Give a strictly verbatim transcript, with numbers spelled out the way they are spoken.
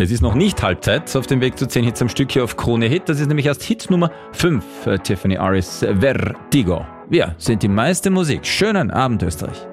es ist noch nicht Halbzeit auf dem Weg zu zehn Hits am Stück hier auf Krone Hit. Das ist nämlich erst Hit Nummer fünf, Tiffany Aris Vertigo. Wir sind die meiste Musik. Schönen Abend, Österreich.